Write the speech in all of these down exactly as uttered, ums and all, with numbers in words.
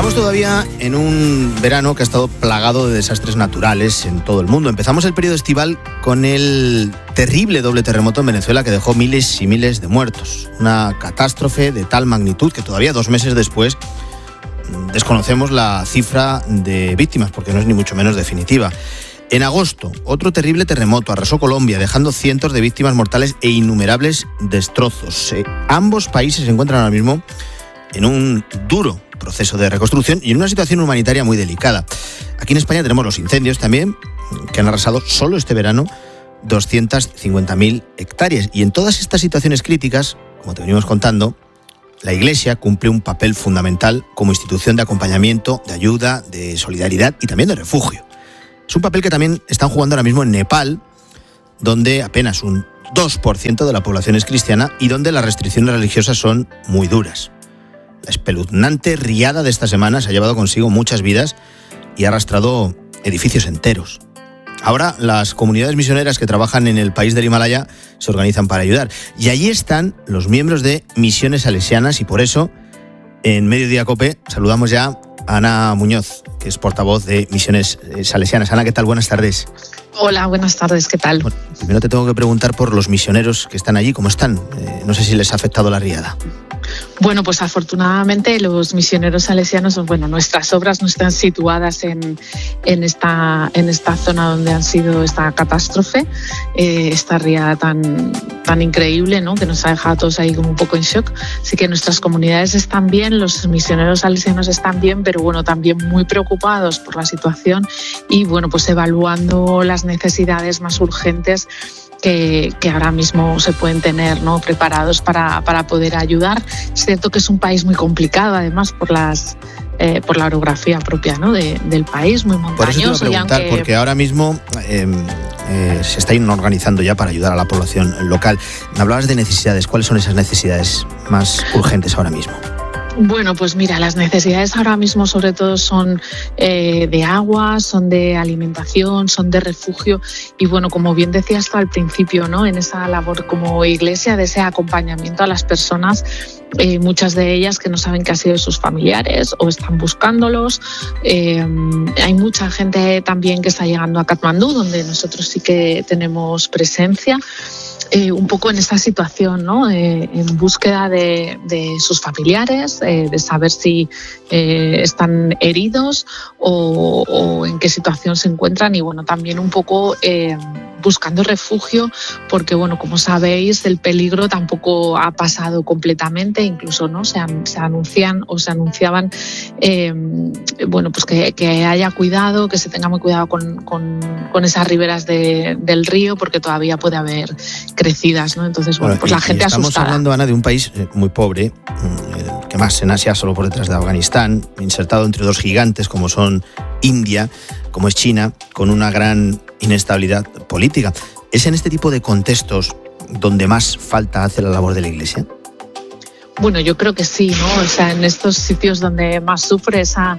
Estamos todavía en un verano que ha estado plagado de desastres naturales en todo el mundo. Empezamos el periodo estival con el terrible doble terremoto en Venezuela que dejó miles y miles de muertos. Una catástrofe de tal magnitud que todavía dos meses después desconocemos la cifra de víctimas porque no es ni mucho menos definitiva. En agosto, otro terrible terremoto arrasó Colombia, dejando cientos de víctimas mortales e innumerables destrozos. Eh, ambos países se encuentran ahora mismo en un duro proceso de reconstrucción y en una situación humanitaria muy delicada. Aquí en España tenemos los incendios también, que han arrasado solo este verano doscientas cincuenta mil hectáreas. Y en todas estas situaciones críticas, como te venimos contando, la Iglesia cumple un papel fundamental como institución de acompañamiento, de ayuda, de solidaridad y también de refugio. Es un papel que también están jugando ahora mismo en Nepal, donde apenas un dos por ciento de la población es cristiana y donde las restricciones religiosas son muy duras. La espeluznante riada de esta semana se ha llevado consigo muchas vidas y ha arrastrado edificios enteros. Ahora las comunidades misioneras que trabajan en el país del Himalaya se organizan para ayudar. Y allí están los miembros de Misiones Salesianas y por eso en Mediodía Cope saludamos ya a Ana Muñoz, que es portavoz de Misiones Salesianas. Ana, ¿qué tal? Buenas tardes. Hola, buenas tardes, ¿qué tal? Bueno, primero te tengo que preguntar por los misioneros que están allí, ¿cómo están? Eh, no sé si les ha afectado la riada. Bueno, pues afortunadamente los misioneros salesianos, bueno, nuestras obras no están situadas en, en, esta, en esta zona donde han sido esta catástrofe, eh, esta riada tan, tan increíble, ¿no?, que nos ha dejado a todos ahí como un poco en shock. Así que nuestras comunidades están bien, los misioneros salesianos están bien, pero bueno, también muy preocupados por la situación y bueno, pues evaluando las necesidades más urgentes Que, que ahora mismo se pueden tener, ¿no?, preparados para, para poder ayudar. Es cierto que es un país muy complicado, además, por las eh, por la orografía propia, ¿no?, de, del país, muy montañoso. Por eso te iba a preguntar, aunque... porque ahora mismo eh, eh, se están organizando ya para ayudar a la población local. Me hablabas de necesidades. ¿Cuáles son esas necesidades más urgentes ahora mismo? Bueno, pues mira, las necesidades ahora mismo sobre todo son eh, de agua, son de alimentación, son de refugio y bueno, como bien decías tú al principio, ¿no?, en esa labor como iglesia de ese acompañamiento a las personas, eh, muchas de ellas que no saben qué ha sido de sus familiares o están buscándolos. Eh, hay mucha gente también que está llegando a Katmandú, donde nosotros sí que tenemos presencia. Eh, un poco en esta situación, ¿no?, eh, en búsqueda de, de sus familiares, eh, de saber si eh, están heridos o, o en qué situación se encuentran y bueno, también un poco eh, buscando refugio porque bueno, como sabéis, el peligro tampoco ha pasado completamente, incluso no se, an, se anuncian o se anunciaban eh, bueno, pues que, que haya cuidado, que se tenga muy cuidado con, con, con esas riberas de, del río porque todavía puede haber crecidas, ¿no? Entonces, bueno, pues la gente estamos asustada. Estamos hablando, Ana, de un país muy pobre, que más en Asia, solo por detrás de Afganistán, insertado entre dos gigantes como son India, como es China, con una gran inestabilidad política. ¿Es en este tipo de contextos donde más falta hace la labor de la Iglesia? Bueno, yo creo que sí, ¿no? O sea, en estos sitios donde más sufre esa,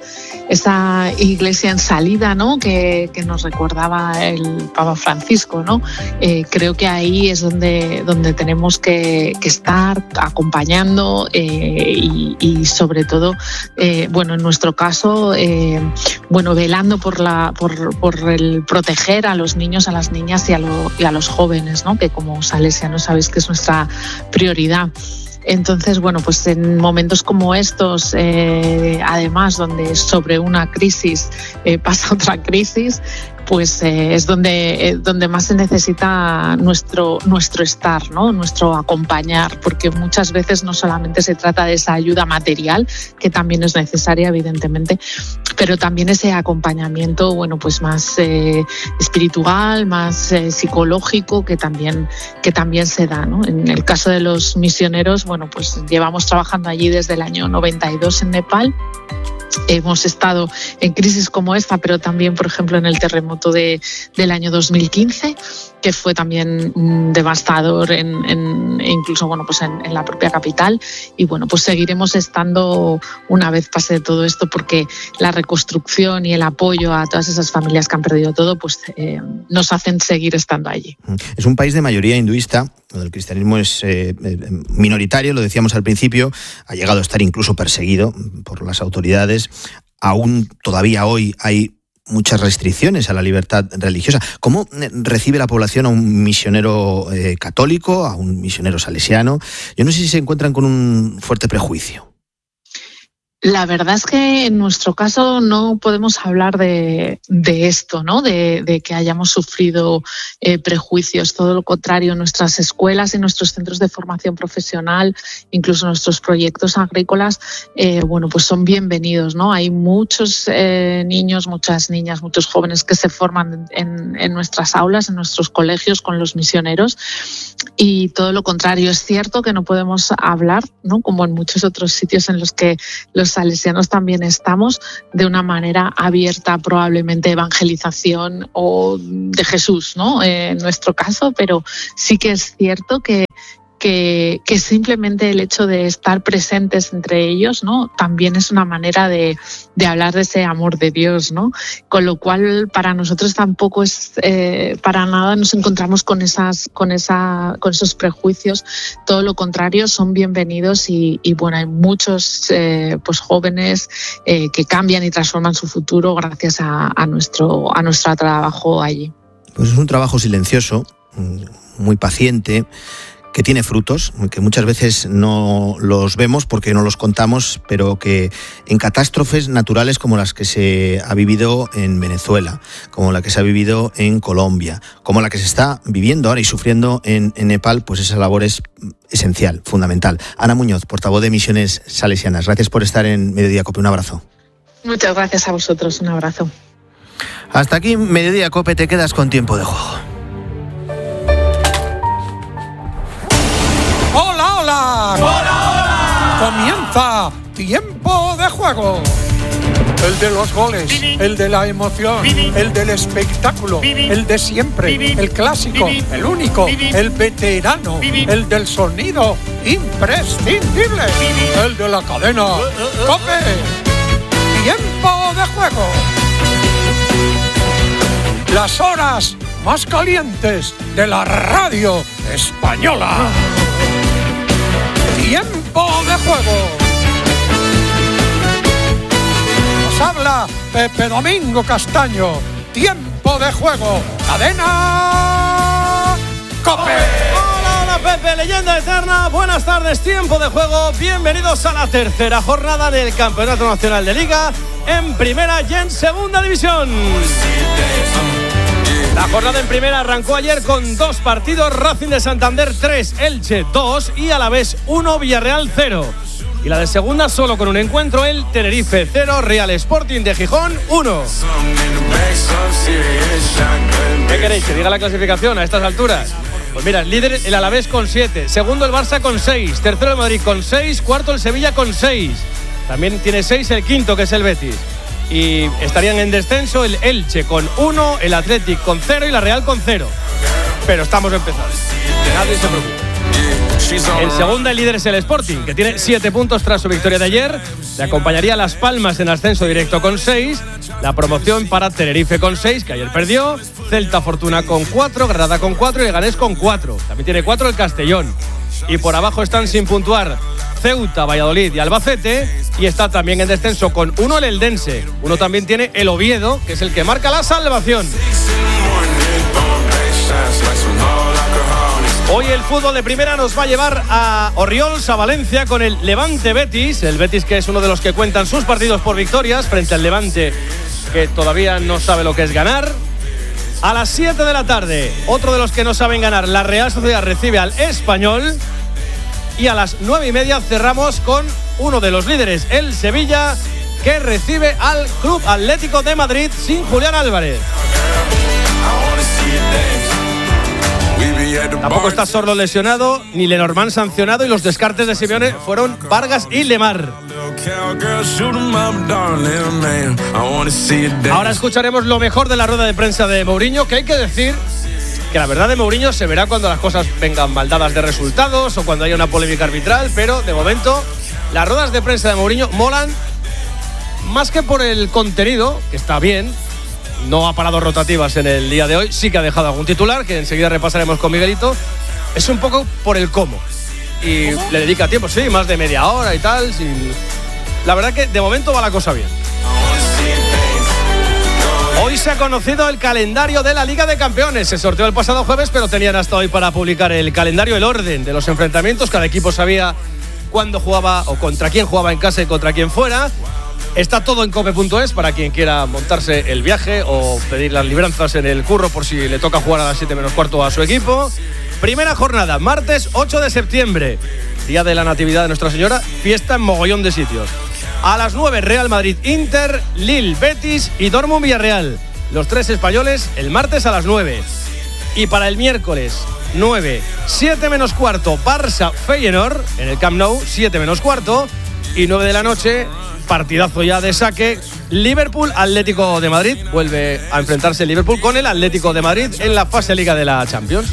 esa iglesia en salida, ¿no?, que, que nos recordaba el Papa Francisco, ¿no? Eh, creo que ahí es donde, donde tenemos que, que estar acompañando eh, y, y sobre todo, eh, bueno, en nuestro caso, eh, bueno, velando por la, por, por el proteger a los niños, a las niñas y a, lo, y a los jóvenes, ¿no?, que como salesianos sabéis que es nuestra prioridad. Entonces, bueno, pues en momentos como estos, eh, además, donde sobre una crisis eh, pasa otra crisis, pues eh, es donde, eh, donde más se necesita nuestro, nuestro estar, ¿no?, nuestro acompañar, porque muchas veces no solamente se trata de esa ayuda material, que también es necesaria, evidentemente, pero también ese acompañamiento, bueno, pues más eh, espiritual, más eh, psicológico, que también, que también se da, ¿no? En el caso de los misioneros, bueno, pues llevamos trabajando allí desde el año noventa y dos en Nepal. Hemos estado en crisis como esta, pero también, por ejemplo, en el terremoto de, del año dos mil quince, que fue también mm, devastador, en, en, incluso bueno, pues en, en la propia capital. Y bueno, pues seguiremos estando una vez pase todo esto, porque la reconstrucción y el apoyo a todas esas familias que han perdido todo, pues eh, nos hacen seguir estando allí. Es un país de mayoría hinduista, donde el cristianismo es eh, minoritario, lo decíamos al principio, ha llegado a estar incluso perseguido por las autoridades. países aún todavía hoy hay muchas restricciones a la libertad religiosa. ¿Cómo recibe la población a un misionero eh, católico, a un misionero salesiano? Yo no sé si se encuentran con un fuerte prejuicio. La verdad es que en nuestro caso no podemos hablar de, de esto, ¿no? De, de que hayamos sufrido eh, prejuicios. Todo lo contrario, en nuestras escuelas y nuestros centros de formación profesional, incluso nuestros proyectos agrícolas, eh, bueno, pues son bienvenidos, ¿no? Hay muchos eh, niños, muchas niñas, muchos jóvenes que se forman en, en nuestras aulas, en nuestros colegios con los misioneros. Y todo lo contrario, es cierto que no podemos hablar, ¿no? Como en muchos otros sitios en los que los salesianos también estamos, de una manera abierta, probablemente evangelización o de Jesús, ¿no? Eh, en nuestro caso, pero sí que es cierto que Que, que simplemente el hecho de estar presentes entre ellos, ¿no? También es una manera de, de hablar de ese amor de Dios, ¿no? Con lo cual, para nosotros tampoco es, eh, para nada nos encontramos con esas, con esa, con esos prejuicios. Todo lo contrario, son bienvenidos y, y bueno, hay muchos, eh, pues jóvenes eh, que cambian y transforman su futuro gracias a, a nuestro, a nuestro trabajo allí. Pues es un trabajo silencioso, muy paciente, que tiene frutos, que muchas veces no los vemos porque no los contamos, pero que en catástrofes naturales como las que se ha vivido en Venezuela, como la que se ha vivido en Colombia, como la que se está viviendo ahora y sufriendo en, en Nepal, pues esa labor es esencial, fundamental. Ana Muñoz, portavoz de Misiones Salesianas, gracias por estar en Mediodía Cope, un abrazo. Muchas gracias a vosotros, un abrazo. Hasta aquí Mediodía Cope, te quedas con tiempo de juego. ¡Hola, hola! ¡Hola, hola! Comienza Tiempo de Juego. El de los goles, el de la emoción, el del espectáculo, el de siempre, el clásico, el único, el veterano, el del sonido imprescindible, el de la cadena COPE. Tiempo de Juego. Las horas más calientes de la radio española. Tiempo de Juego. Nos habla Pepe Domingo Castaño. Tiempo de Juego. Cadena COPE. Hola, hola Pepe, leyenda eterna. Buenas tardes, Tiempo de Juego. Bienvenidos a la tercera jornada del Campeonato Nacional de Liga en Primera y en Segunda División. La jornada en primera arrancó ayer con dos partidos: Racing de Santander tres, Elche dos y Alavés uno, Villarreal cero. Y la de segunda solo con un encuentro, el Tenerife cero, Real Sporting de Gijón uno. ¿Qué queréis? ¿Que diga la clasificación a estas alturas? Pues mira, el líder el Alavés con siete, segundo el Barça con seis, tercero el Madrid con seis, cuarto el Sevilla con seis. También tiene seis el quinto, que es el Betis. Y estarían en descenso el Elche con uno, el Athletic con cero y la Real con cero. Pero estamos empezando. Nadie se preocupe. En segunda el líder es el Sporting, que tiene siete puntos tras su victoria de ayer. Le acompañaría Las Palmas en ascenso directo con seis. La promoción para Tenerife con seis, que ayer perdió. Celta Fortuna con cuatro, Granada con cuatro y Leganés con cuatro. También tiene cuatro el Castellón. Y por abajo están sin puntuar Ceuta, Valladolid y Albacete. Y está también en descenso con uno el Eldense. Uno también tiene el Oviedo, que es el que marca la salvación. Hoy el fútbol de primera nos va a llevar a Orriols, a Valencia, con el Levante Betis. El Betis, que es uno de los que cuentan sus partidos por victorias, frente al Levante, que todavía no sabe lo que es ganar. A las siete de la tarde, otro de los que no saben ganar, la Real Sociedad recibe al Español. Y a las nueve y media cerramos con uno de los líderes, el Sevilla, que recibe al Club Atlético de Madrid sin Julián Álvarez. Tampoco está Sorlo lesionado, ni Lenormand sancionado, y los descartes de Simeone fueron Vargas y Lemar. Ahora escucharemos lo mejor de la rueda de prensa de Mourinho, que hay que decir que la verdad de Mourinho se verá cuando las cosas vengan mal dadas de resultados o cuando haya una polémica arbitral, pero de momento las ruedas de prensa de Mourinho molan más que por el contenido, que está bien. No ha parado rotativas en el día de hoy, sí que ha dejado algún titular que enseguida repasaremos con Miguelito. Es un poco por el cómo. Y ¿cómo? Le dedica tiempo, sí, más de media hora y tal. Sí. La verdad que de momento va la cosa bien. Hoy se ha conocido el calendario de la Liga de Campeones. Se sorteó el pasado jueves, pero tenían hasta hoy para publicar el calendario, el orden de los enfrentamientos. Cada equipo sabía cuándo jugaba o contra quién jugaba en casa y contra quién fuera. Está todo en cope punto es para quien quiera montarse el viaje o pedir las libranzas en el curro por si le toca jugar a las siete menos cuarto a su equipo. Primera jornada, martes ocho de septiembre, día de la Natividad de Nuestra Señora, fiesta en mogollón de sitios. A las nueve, Real Madrid Inter, Lille Betis y Dortmund Villarreal. Los tres españoles el martes a las nueve. Y para el miércoles nueve, siete menos cuarto, Barça Feyenoord en el Camp Nou, siete menos cuarto. Y nueve de la noche, partidazo ya de saque, Liverpool Atlético de Madrid. Vuelve a enfrentarse el Liverpool con el Atlético de Madrid en la fase Liga de la Champions.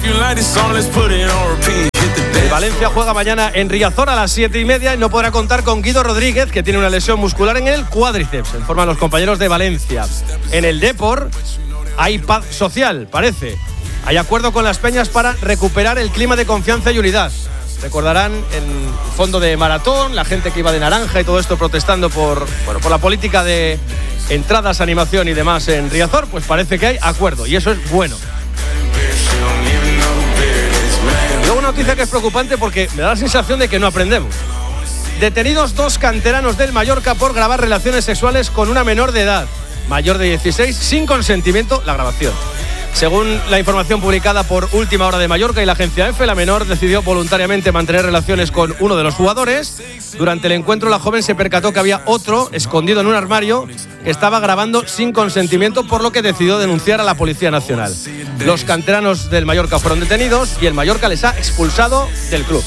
El Valencia juega mañana en Riazor a las siete y media y no podrá contar con Guido Rodríguez, que tiene una lesión muscular en el cuádriceps, informan los compañeros de Valencia. En el Depor hay paz social, parece. Hay acuerdo con las peñas para recuperar el clima de confianza y unidad. Recordarán el fondo de maratón, la gente que iba de naranja y todo esto protestando por, bueno, por la política de entradas, animación y demás en Riazor. Pues parece que hay acuerdo y eso es bueno. Luego una noticia que es preocupante porque me da la sensación de que no aprendemos. Detenidos dos canteranos del Mallorca por grabar relaciones sexuales con una menor de edad, mayor de dieciséis, sin consentimiento, la grabación. Según la información publicada por Última Hora de Mallorca y la agencia EFE, la menor decidió voluntariamente mantener relaciones con uno de los jugadores. Durante el encuentro, la joven se percató que había otro escondido en un armario que estaba grabando sin consentimiento, por lo que decidió denunciar a la Policía Nacional. Los canteranos del Mallorca fueron detenidos y el Mallorca les ha expulsado del club.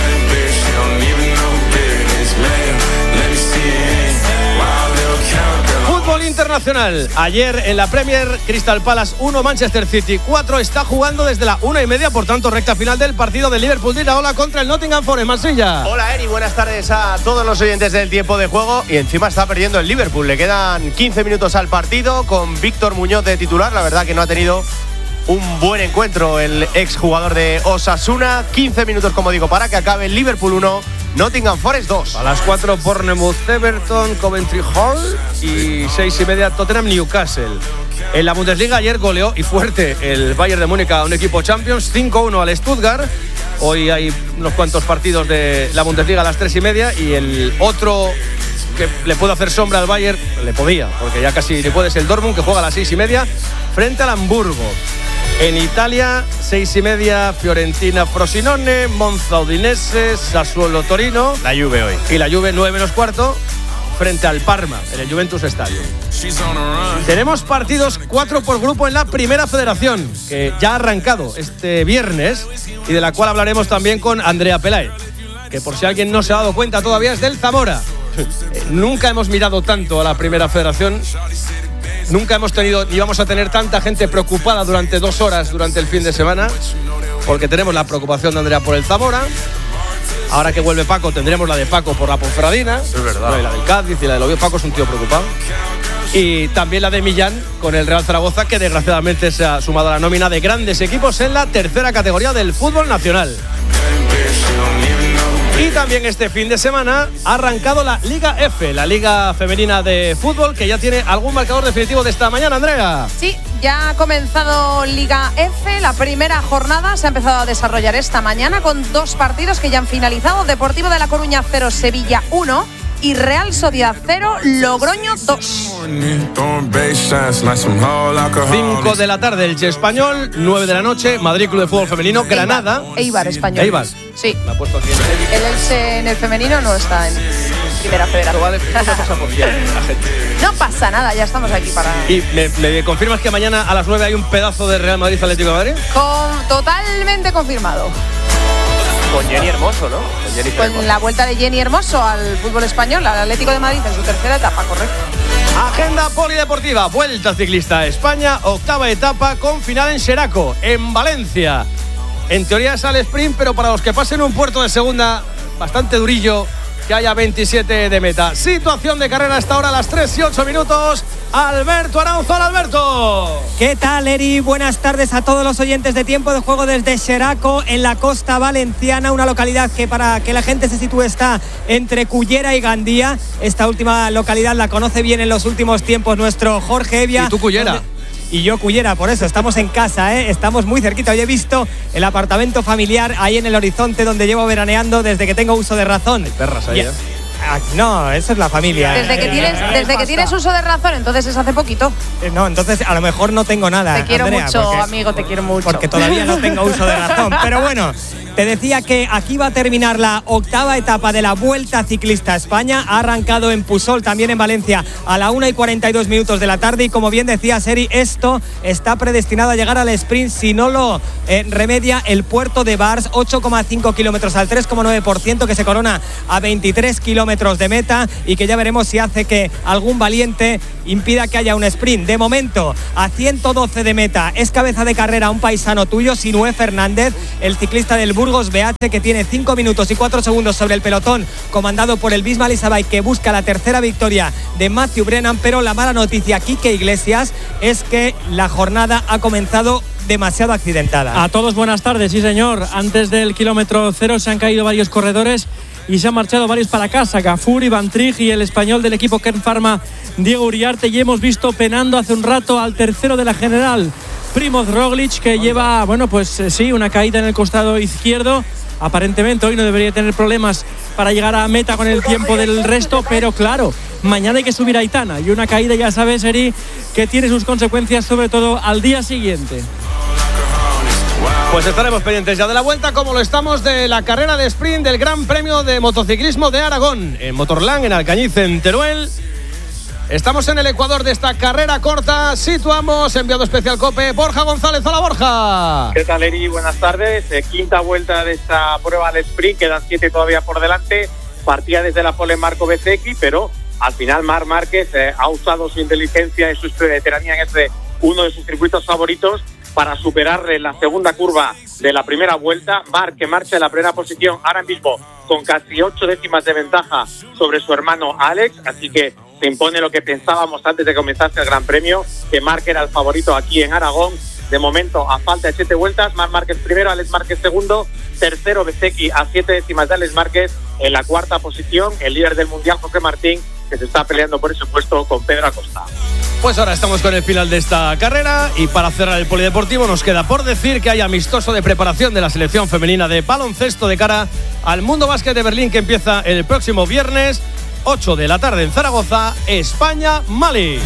Fútbol internacional. Ayer en la Premier, Crystal Palace uno, Manchester City cuatro. Está jugando desde la una y media, por tanto recta final del partido de Liverpool de Iraola contra el Nottingham Forest. Mansilla. Hola Eri, buenas tardes a todos los oyentes del tiempo de juego. Y encima está perdiendo el Liverpool. Le quedan quince minutos al partido con Víctor Muñoz de titular. La verdad que no ha tenido un buen encuentro el exjugador de Osasuna. quince minutos, como digo, para que acabe el Liverpool uno, Nottingham Forest dos. A las cuatro, Bournemouth Everton, Coventry Hall y seis y media, Tottenham Newcastle. En la Bundesliga ayer goleó y fuerte el Bayern de Múnich a un equipo Champions, cinco uno al Stuttgart. Hoy hay unos cuantos partidos de la Bundesliga a las tres y media y el otro que le puede hacer sombra al Bayern, le podía, porque ya casi le puede, es el Dortmund, que juega a las seis y media frente al Hamburgo. En Italia, seis y media, Fiorentina Frosinone, Monza Udinese, Sassuolo Torino. La Juve hoy. Y la Juve nueve menos cuarto frente al Parma en el Juventus Stadium. Tenemos partidos cuatro por grupo en la Primera Federación, que ya ha arrancado este viernes y de la cual hablaremos también con Andrea Peláez, que por si alguien no se ha dado cuenta todavía es del Zamora. Nunca hemos mirado tanto a la Primera Federación. Nunca hemos tenido ni vamos a tener tanta gente preocupada durante dos horas durante el fin de semana, porque tenemos la preocupación de Andrea por el Zamora. Ahora que vuelve Paco, tendremos la de Paco por la Ponferradina. Es verdad. No, y la del Cádiz y la del Oviedo. Paco es un tío preocupado. Y también la de Millán con el Real Zaragoza, que desgraciadamente se ha sumado a la nómina de grandes equipos en la tercera categoría del fútbol nacional. Y también este fin de semana ha arrancado la Liga F, la Liga Femenina de Fútbol, que ya tiene algún marcador definitivo de esta mañana, Andrea. Sí, ya ha comenzado Liga F, la primera jornada se ha empezado a desarrollar esta mañana con dos partidos que ya han finalizado. Deportivo de La Coruña cero, Sevilla uno y Real Sociedad cero, Logroño dos. cinco de la tarde, Elche Español. nueve de la noche, Madrid Club de Fútbol Femenino, Granada. Eibar Español. Eibar. Sí. Me ha puesto aquí en el Elche en el femenino no está en Primera Federación. Vale, pasa por cien, la gente. No pasa nada, ya estamos aquí para... ¿Y me, me confirmas que mañana a las nueve hay un pedazo de Real Madrid Atlético de Madrid? Con, totalmente confirmado. Con Jenny Hermoso, ¿no? Con, Jenny Con Hermoso. la vuelta de Jenny Hermoso al fútbol español, al Atlético de Madrid en su tercera etapa, correcto. Agenda polideportiva, Vuelta Ciclista a España, octava etapa con final en Xeraco, en Valencia. En teoría es al sprint, pero para los que pasen un puerto de segunda bastante durillo, que haya veintisiete de meta. Situación de carrera hasta ahora a las tres y ocho minutos. Alberto Aranzo, Alberto. ¿Qué tal, Eri? Buenas tardes a todos los oyentes de Tiempo de Juego desde Xeraco, en la costa valenciana, una localidad que, para que la gente se sitúe, está entre Cullera y Gandía. Esta última localidad la conoce bien en los últimos tiempos nuestro Jorge Evia. ¿Y tú, Cullera? Donde... Y yo, Cullera, por eso, estamos en casa, ¿eh? Estamos muy cerquita. Hoy he visto el apartamento familiar ahí en el horizonte donde llevo veraneando desde que tengo uso de razón. Hay perras ahí, y... ¿eh? Ah, no, eso es la familia. Desde que tienes, desde que tienes uso de razón, entonces es hace poquito. Eh, no, entonces a lo mejor no tengo nada. Te quiero Andrea, mucho, porque, amigo, te quiero mucho. Porque todavía no tengo uso de razón. Pero bueno, te decía que aquí va a terminar la octava etapa de la Vuelta Ciclista a España. Ha arrancado en Pusol, también en Valencia, a la una y cuarenta y dos minutos de la tarde. Y como bien decía Seri, esto está predestinado a llegar al sprint si no lo eh, remedia el puerto de Bars. ocho coma cinco kilómetros al tres coma nueve por ciento, que se corona a veintitrés kilómetros de meta, y que ya veremos si hace que algún valiente impida que haya un sprint. De momento, a ciento doce de meta, es cabeza de carrera un paisano tuyo, Sinué Fernández, el ciclista del Burgos B H, que tiene cinco minutos y cuatro segundos sobre el pelotón, comandado por el Bisma Lisabay, que busca la tercera victoria de Matthew Brennan. Pero la mala noticia, Quique Iglesias, es que la jornada ha comenzado demasiado accidentada. A todos buenas tardes, sí señor. Antes del kilómetro cero se han caído varios corredores y se han marchado varios para casa. Gafur, Iván Trij y el español del equipo Kern Pharma, Diego Uriarte. Y hemos visto penando hace un rato al tercero de la general, Primoz Roglic, que lleva, bueno, pues sí, una caída en el costado izquierdo. Aparentemente hoy no debería tener problemas para llegar a meta con el tiempo del resto, pero claro, mañana hay que subir a Aitana y una caída, ya sabes, Eri, que tiene sus consecuencias, sobre todo al día siguiente. Pues estaremos pendientes ya de la vuelta, como lo estamos de la carrera de sprint del Gran Premio de Motociclismo de Aragón, en Motorland, en Alcañiz, en Teruel. Estamos en el ecuador de esta carrera corta. Situamos, enviado especial COPE, Borja González. Hola, Borja. ¿Qué tal, Eri? Buenas tardes. Eh, quinta vuelta de esta prueba al sprint. Quedan siete todavía por delante. Partía desde la pole Marco Bezzecchi, pero al final Marc Márquez eh, ha usado su inteligencia y su veteranía en este uno de sus circuitos favoritos para superarle en la segunda curva de la primera vuelta. Marc, que marcha en la primera posición ahora mismo con casi ocho décimas de ventaja sobre su hermano Alex, así que se impone lo que pensábamos antes de comenzarse el Gran Premio, que Marc era el favorito aquí en Aragón. De momento, a falta de siete vueltas, Marc Márquez primero, Alex Márquez segundo, tercero Bezzecchi a siete décimas de Alex Márquez. En la cuarta posición, el líder del Mundial, José Martín, que se está peleando por ese puesto con Pedro Acosta. Pues ahora estamos con el final de esta carrera, y para cerrar el polideportivo nos queda por decir que hay amistoso de preparación de la selección femenina de baloncesto de cara al Mundo Básquet de Berlín, que empieza el próximo viernes, ocho de la tarde en Zaragoza, España-Mali.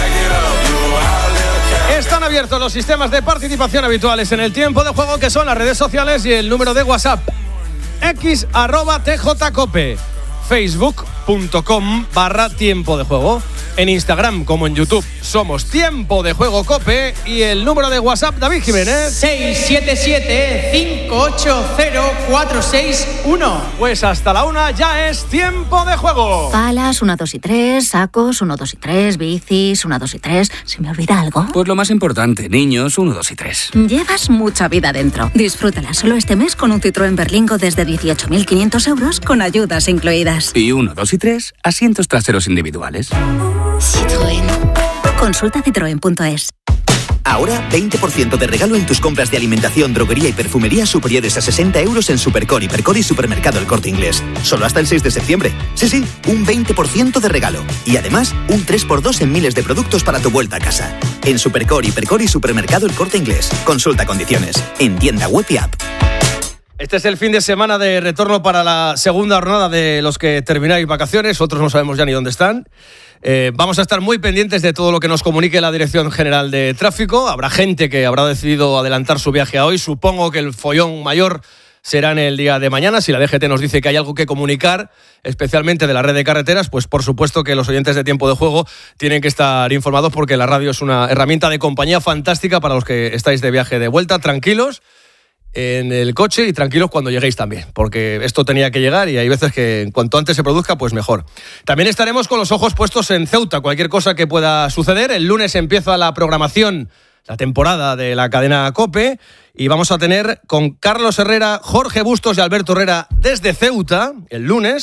Están abiertos los sistemas de participación habituales en el tiempo de juego, que son las redes sociales y el número de WhatsApp. X arroba tjcope, facebook.com barra tiempo de juego. En Instagram como en YouTube somos Tiempo de Juego Cope, y el número de WhatsApp, David Jiménez, seis siete siete, cinco ocho cero, cuatro seis uno. Pues hasta la una ya es Tiempo de Juego. Palas, uno, dos y tres, sacos, uno, dos y tres, bicis, uno, dos y tres. ¿Se me olvida algo? Pues lo más importante, niños, uno, dos y tres. Llevas mucha vida dentro. Disfrútala solo este mes con un Citroën Berlingo desde dieciocho mil quinientos euros con ayudas incluidas. Y uno, dos y tres, asientos traseros individuales. Citroën. Consulta citroen punto es. Ahora, veinte por ciento de regalo en tus compras de alimentación, droguería y perfumería superiores a sesenta euros en Supercor, Hipercor y Supermercado El Corte Inglés. Solo hasta el seis de septiembre. Sí, sí, un veinte por ciento de regalo. Y además, un tres por dos en miles de productos para tu vuelta a casa. En Supercor, Hipercor y Supermercado El Corte Inglés. Consulta condiciones. En tienda web y app. Este es el fin de semana de retorno para la segunda jornada de los que termináis vacaciones. Otros no sabemos ya ni dónde están. Eh, vamos a estar muy pendientes de todo lo que nos comunique la Dirección General de Tráfico. Habrá gente que habrá decidido adelantar su viaje a hoy. Supongo que el follón mayor será en el día de mañana. Si la D G T nos dice que hay algo que comunicar, especialmente de la red de carreteras, pues por supuesto que los oyentes de Tiempo de Juego tienen que estar informados, porque la radio es una herramienta de compañía fantástica para los que estáis de viaje de vuelta. Tranquilos en el coche y tranquilos cuando lleguéis también, porque esto tenía que llegar y hay veces que en cuanto antes se produzca, pues mejor. También estaremos con los ojos puestos en Ceuta, cualquier cosa que pueda suceder. El lunes empieza la programación, la temporada de la cadena COPE, y vamos a tener con Carlos Herrera, Jorge Bustos y Alberto Herrera desde Ceuta el lunes.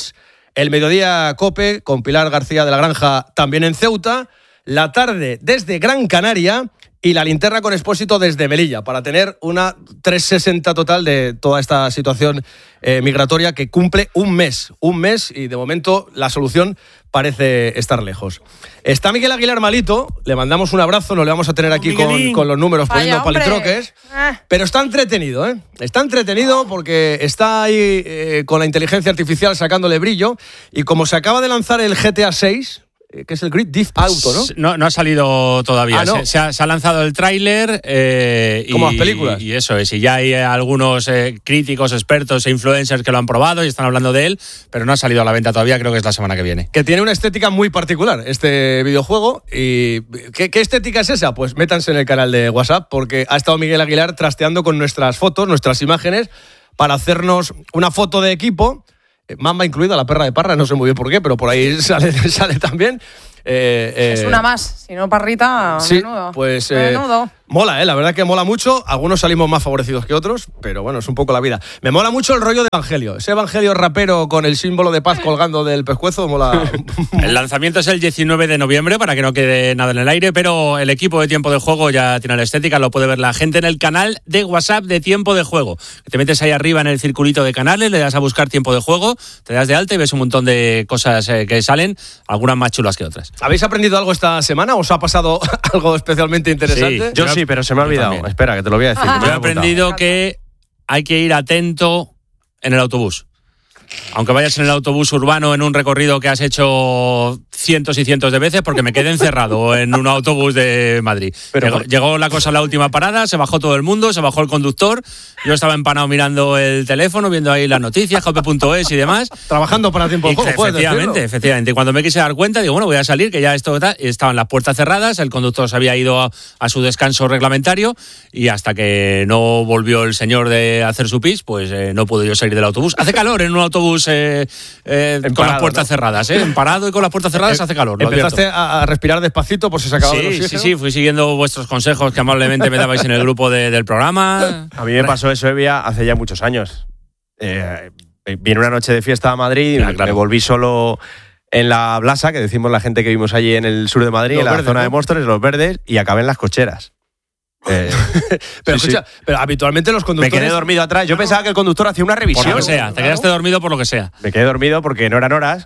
El mediodía COPE con Pilar García de la Granja también en Ceuta. La tarde desde Gran Canaria y la linterna con Expósito desde Melilla, para tener una trescientos sesenta total de toda esta situación eh, migratoria que cumple un mes, un mes y de momento la solución parece estar lejos. Está Miguel Aguilar malito, le mandamos un abrazo, no le vamos a tener aquí con, con los números poniendo Vaya, palitroques, eh. pero está entretenido, ¿eh? Está entretenido porque está ahí eh, con la inteligencia artificial sacándole brillo y como se acaba de lanzar el G T A seis, que es el Grid Diff Auto, ¿no? No, no ha salido todavía. Ah, ¿no? se, se, ha, se ha lanzado el tráiler. Eh, Como y, las películas. Y eso es. Y ya hay algunos eh, críticos, expertos e influencers que lo han probado y están hablando de él, pero no ha salido a la venta todavía, creo que es la semana que viene. Que tiene una estética muy particular este videojuego. ¿Y qué, qué estética es esa? Pues métanse en el canal de WhatsApp, porque ha estado Miguel Aguilar trasteando con nuestras fotos, nuestras imágenes, para hacernos una foto de equipo. Mamba incluida, la perra de Parra, no sé muy bien por qué, pero por ahí sale, sale también. Eh, eh, Es una más, si no Parrita, sí, menudo. pues eh, menudo. mola, eh, la verdad que mola mucho. Algunos salimos más favorecidos que otros, pero bueno, es un poco la vida. Me mola mucho el rollo de Evangelio. Ese Evangelio rapero con el símbolo de paz colgando del pescuezo, mola. El lanzamiento es el diecinueve de noviembre, para que no quede nada en el aire, pero el equipo de Tiempo de Juego ya tiene la estética, lo puede ver la gente en el canal de WhatsApp de Tiempo de Juego. Te metes ahí arriba en el circulito de canales, le das a buscar Tiempo de Juego, te das de alta y ves un montón de cosas eh, que salen, algunas más chulas que otras. ¿Habéis aprendido algo esta semana? ¿Os ha pasado algo especialmente interesante? Sí, Yo sí, pero se me ha olvidado. también. Espera, que te lo voy a decir. Ajá. que me Yo he lo apuntado. aprendido que hay que ir atento en el autobús. Aunque vayas en el autobús urbano en un recorrido que has hecho cientos y cientos de veces, porque me quedé encerrado en un autobús de Madrid. Pero llegó, por- llegó la cosa a la última parada, se bajó todo el mundo, se bajó el conductor. Yo estaba empanado mirando el teléfono, viendo ahí las noticias, cope punto es y demás. Trabajando para Tiempo de Y Juego, que puedes efectivamente, decirlo. efectivamente. Y cuando me quise dar cuenta, digo, bueno, voy a salir, que ya esto está, estaban las puertas cerradas, el conductor se había ido a, a su descanso reglamentario y hasta que no volvió el señor de hacer su pis, pues eh, no pude yo salir del autobús. Hace calor en un autobús eh, eh, con Emparado, las puertas ¿no? cerradas, ¿eh? Emparado y con las puertas cerradas hace calor. lo Empezaste advierto. a, a respirar despacito por si se acababa el Sí, sí, oxígeno. sí, fui siguiendo vuestros consejos que amablemente me dabais en el grupo de- del programa. A mí me pasó eso, Evia, hace ya muchos años. Eh, vine una noche de fiesta a Madrid, Claro, claro. me volví solo en la Blasa, que decimos la gente que vivimos allí en el sur de Madrid, Los en la Verdes, zona ¿no? de Móstoles, Los Verdes, y acabé en las cocheras. Eh, Pero sí, escucha, pero habitualmente los me conductores. quedé dormido atrás. Yo pensaba que el conductor hacía una Por revisión. lo que sea, te quedaste dormido por lo que sea. Me quedé dormido porque no eran horas.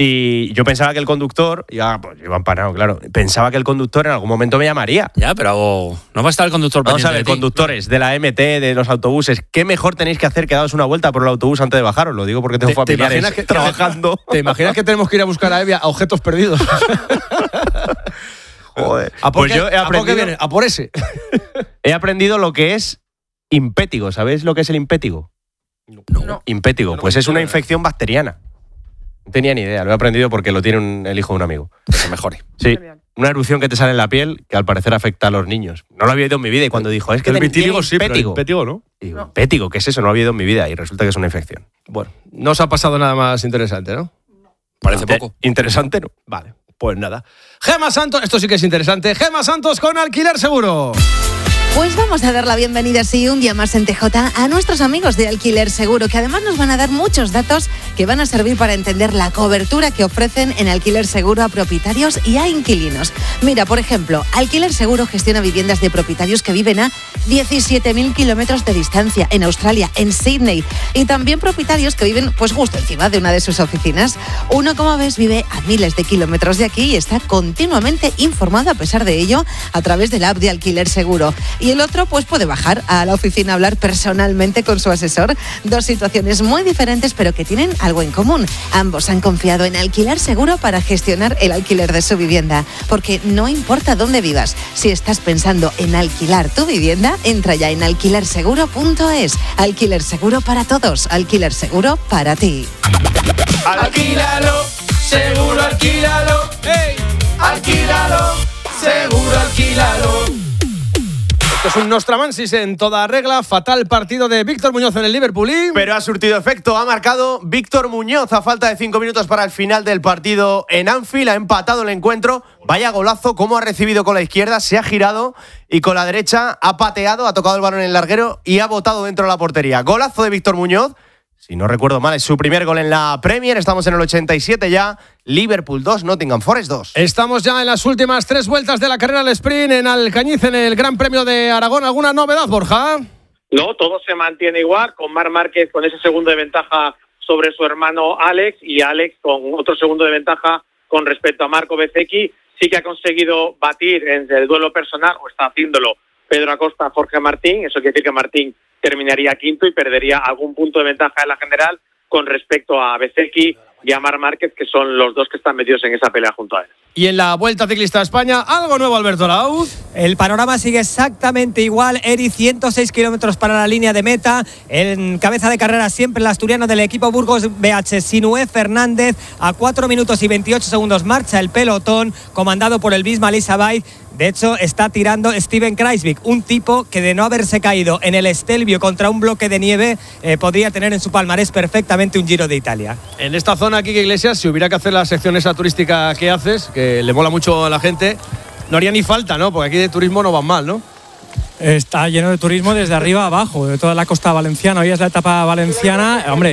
Y yo pensaba que el conductor, ya, pues iba empanado, claro. Pensaba que el conductor en algún momento me llamaría. Ya, pero no va a estar el conductor Vamos a pendiente ver, de ti. conductores de la M T, de los autobuses, ¿qué mejor tenéis que hacer que daros una vuelta por el autobús antes de bajaros? Lo digo porque tengo ¿Te, te familiares imaginas que, trabajando. ¿Te imaginas que tenemos que ir a buscar a Evia a objetos perdidos? Joder. ¿A por Pues qué- yo he ¿a por qué aprendido, viene? A por ese. he aprendido lo que es impétigo. ¿Sabéis lo que es el impétigo? No. Impétigo, pues es una infección bacteriana. No tenía ni idea, lo he aprendido porque lo tiene un- el hijo de un amigo. Que se mejore. Sí, una erupción que te sale en la piel que al parecer afecta a los niños. No lo había oído en mi vida y cuando dijo, es que el ten- vitíligo tiene sí, pero el impétigo. impétigo no. Digo, impétigo, ¿qué es eso? No lo había oído en mi vida y resulta que es una infección. Bueno, no os ha pasado nada más interesante, ¿no? Parece Eh, poco. Interesante, ¿no? Vale, pues nada. Gema Santos, esto sí que es interesante. Gema Santos con Alquiler Seguro. Pues vamos a dar la bienvenida, sí, un día más en T J a nuestros amigos de Alquiler Seguro, que además nos van a dar muchos datos que van a servir para entender la cobertura que ofrecen en Alquiler Seguro a propietarios y a inquilinos. Mira, por ejemplo, Alquiler Seguro gestiona viviendas de propietarios que viven a diecisiete mil kilómetros de distancia en Australia, en Sydney, y también propietarios que viven pues justo encima de una de sus oficinas. Uno, como ves, vive a miles de kilómetros de aquí y está continuamente informado a pesar de ello a través de la app de Alquiler Seguro. Y el otro pues puede bajar a la oficina a hablar personalmente con su asesor. Dos situaciones muy diferentes pero que tienen algo en común. Ambos han confiado en Alquiler Seguro para gestionar el alquiler de su vivienda. Porque no importa dónde vivas, si estás pensando en alquilar tu vivienda, entra ya en alquiler seguro punto es. Alquiler Seguro para todos. Alquiler Seguro para ti. Alquílalo, seguro alquílalo. Hey, alquílalo, seguro alquílalo. Esto es un Nostramansis en toda regla. Fatal partido de Víctor Muñoz en el Liverpool. Y... Pero ha surtido efecto, ha marcado Víctor Muñoz a falta de cinco minutos para el final del partido en Anfield, ha empatado el encuentro, vaya golazo, cómo ha recibido con la izquierda, se ha girado y con la derecha ha pateado, ha tocado el balón en el larguero y ha botado dentro de la portería. Golazo de Víctor Muñoz, Si no recuerdo mal, es su primer gol en la Premier. Estamos en el ochenta y siete ya. Liverpool dos, Nottingham Forest dos. Estamos ya en las últimas tres vueltas de la carrera al sprint en Alcañiz, en el Gran Premio de Aragón. ¿Alguna novedad, Borja? No, todo se mantiene igual, con Marc Márquez con ese segundo de ventaja sobre su hermano Alex, y Alex con otro segundo de ventaja con respecto a Marco Bezzecchi. Sí que ha conseguido batir en el duelo personal, o está haciéndolo, Pedro Acosta a Jorge Martín. Eso quiere decir que Martín terminaría quinto y perdería algún punto de ventaja en la general con respecto a Bezzecchi y a Marc Márquez, que son los dos que están metidos en esa pelea junto a él. Y en la Vuelta Ciclista a España, algo nuevo, Alberto Lauz. El panorama sigue exactamente igual. Eri, ciento seis kilómetros para la línea de meta. En cabeza de carrera siempre el asturiano del equipo Burgos B H, Sinué Fernández. A cuatro minutos y veintiocho segundos marcha el pelotón, comandado por el Bisma Elisabay. De hecho, está tirando Steven Kruijswijk, un tipo que de no haberse caído en el Stelvio contra un bloque de nieve, eh, podría tener en su palmarés perfectamente un Giro de Italia. En esta zona aquí, que Iglesias, si hubiera que hacer la sección esa turística que haces, que le mola mucho a la gente, no haría ni falta, ¿no? Porque aquí de turismo no van mal, ¿no? Está lleno de turismo desde arriba a abajo, de toda la costa valenciana. Hoy es la etapa valenciana. Hombre,